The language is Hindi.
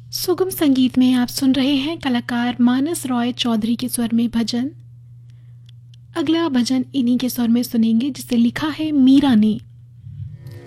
सुगम संगीत में आप सुन रहे हैं कलाकार मानस रॉय चौधरी के स्वर में भजन। अगला भजन इन्हीं के स्वर में सुनेंगे जिसे लिखा है मीरा ने।